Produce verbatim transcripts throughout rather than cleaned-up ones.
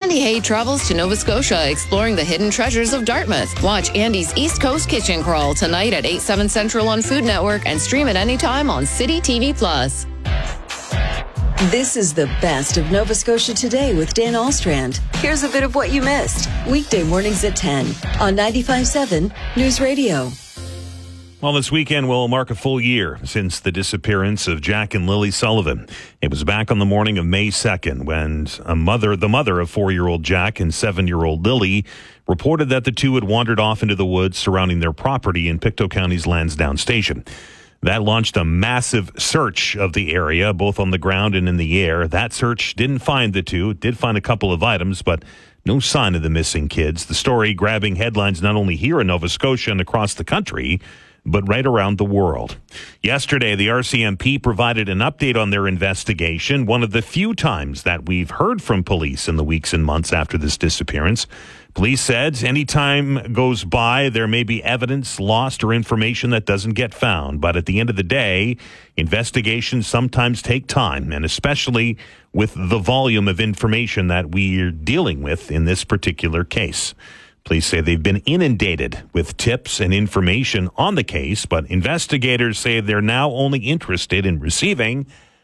Andy Hay travels to Nova Scotia, exploring the hidden treasures of Dartmouth. Watch Andy's East Coast Kitchen Crawl tonight at eight, seven Central on Food Network and stream it anytime on City T V Plus. This is the best of Nova Scotia Today with Dan Alstrand. Here's a bit of what you missed. Weekday mornings at ten on ninety-five point seven News Radio. Well, this weekend will mark a full year since the disappearance of Jack and Lily Sullivan. It was back on the morning of May second when a mother, the mother of four-year-old Jack and seven-year-old Lily, reported that the two had wandered off into the woods surrounding their property in Pictou County's Lansdowne Station. That launched a massive search of the area, both on the ground and in the air. That search didn't find the two. It did find a couple of items, but no sign of the missing kids. The story grabbing headlines not only here in Nova Scotia and across the country, but right around the world. Yesterday, the R C M P provided an update on their investigation, one of the few times that we've heard from police in the weeks and months after this disappearance. Police said any time goes by, there may be evidence lost or information that doesn't get found. But at the end of the day, investigations sometimes take time, and especially with the volume of information that we're dealing with in this particular case. Police say they've been inundated with tips and information on the case, but investigators say they're now only interested in receiving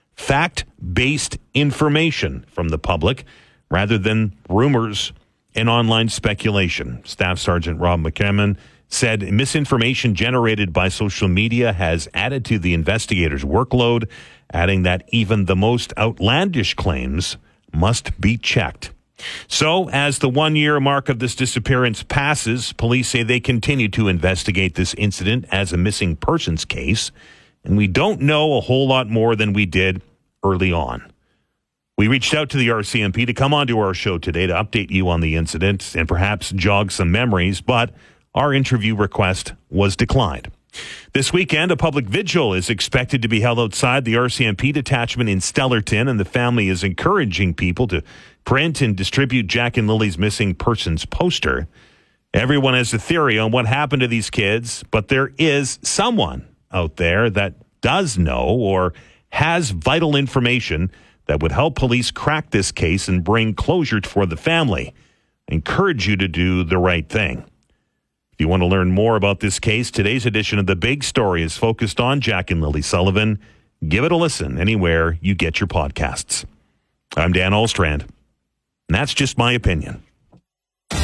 fact-based information from the public rather than rumors and online speculation. Staff Sergeant Rob McCammon said misinformation generated by social media has added to the investigators' workload, adding that even the most outlandish claims must be checked. So, as the one-year mark of this disappearance passes, police say they continue to investigate this incident as a missing persons case, and we don't know a whole lot more than we did early on. We reached out to the R C M P to come onto our show today to update you on the incident and perhaps jog some memories, but our interview request was declined. This weekend, a public vigil is expected to be held outside the R C M P detachment in Stellarton, and the family is encouraging people to print and distribute Jack and Lily's missing persons poster. Everyone has a theory on what happened to these kids, but there is someone out there that does know or has vital information that would help police crack this case and bring closure for the family. I encourage you to do the right thing. If you want to learn more about this case, today's edition of The Big Story is focused on Jack and Lily Sullivan. Give it a listen anywhere you get your podcasts. I'm Dan Alstrand, and that's just my opinion.